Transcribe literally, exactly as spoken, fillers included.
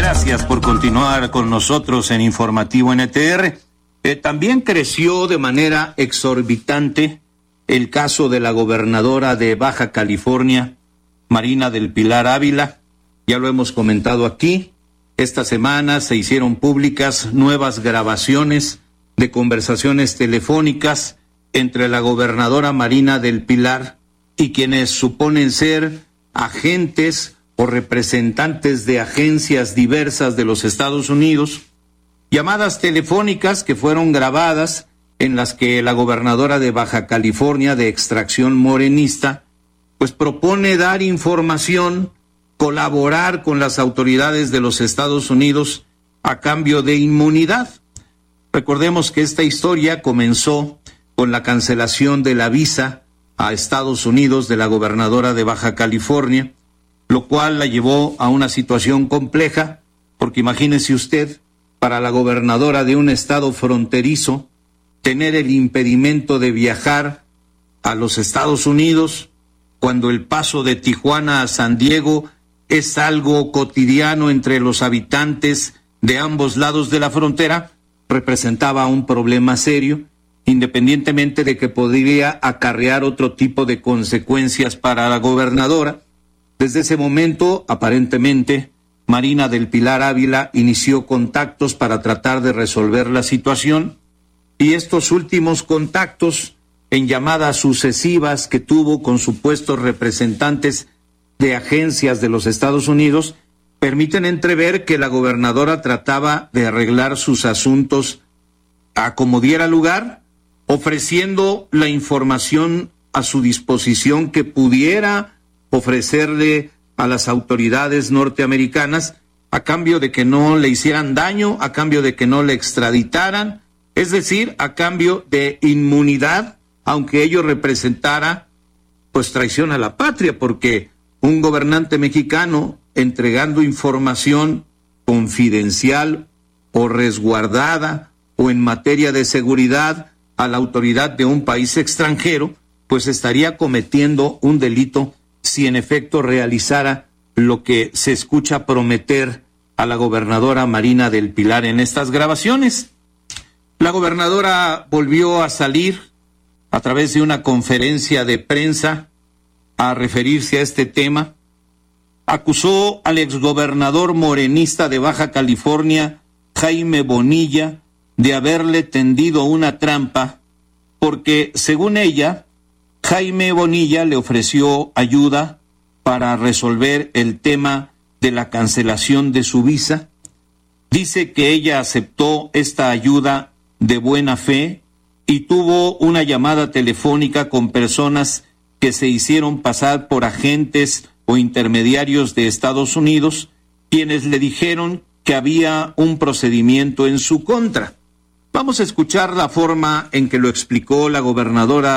Gracias por continuar con nosotros en Informativo N T R. Eh, también creció de manera exorbitante el caso de la gobernadora de Baja California, Marina del Pilar Ávila. Ya lo hemos comentado aquí. Esta semana se hicieron públicas nuevas grabaciones de conversaciones telefónicas entre la gobernadora Marina del Pilar y quienes suponen ser agentes o representantes de agencias diversas de los Estados Unidos, llamadas telefónicas que fueron grabadas en las que la gobernadora de Baja California, de extracción morenista, pues propone dar información, colaborar con las autoridades de los Estados Unidos a cambio de inmunidad. Recordemos que esta historia comenzó con la cancelación de la visa a Estados Unidos de la gobernadora de Baja California, lo cual la llevó a una situación compleja, porque imagínese usted, para la gobernadora de un estado fronterizo, tener el impedimento de viajar a los Estados Unidos, cuando el paso de Tijuana a San Diego es algo cotidiano entre los habitantes de ambos lados de la frontera, representaba un problema serio, independientemente de que podría acarrear otro tipo de consecuencias para la gobernadora. Desde ese momento, aparentemente, Marina del Pilar Ávila inició contactos para tratar de resolver la situación, y estos últimos contactos, en llamadas sucesivas que tuvo con supuestos representantes de agencias de los Estados Unidos, permiten entrever que la gobernadora trataba de arreglar sus asuntos a como diera lugar, ofreciendo la información a su disposición que pudiera ofrecerle a las autoridades norteamericanas a cambio de que no le hicieran daño, a cambio de que no le extraditaran, es decir, a cambio de inmunidad, aunque ello representara pues traición a la patria, porque un gobernante mexicano entregando información confidencial o resguardada o en materia de seguridad a la autoridad de un país extranjero, pues estaría cometiendo un delito si en efecto realizara lo que se escucha prometer a la gobernadora Marina del Pilar en estas grabaciones. La gobernadora volvió a salir a través de una conferencia de prensa a referirse a este tema. Acusó al exgobernador morenista de Baja California, Jaime Bonilla, de haberle tendido una trampa, porque, según ella, Jaime Bonilla le ofreció ayuda para resolver el tema de la cancelación de su visa. Dice que ella aceptó esta ayuda de buena fe y tuvo una llamada telefónica con personas que se hicieron pasar por agentes o intermediarios de Estados Unidos, quienes le dijeron que había un procedimiento en su contra. Vamos a escuchar la forma en que lo explicó la gobernadora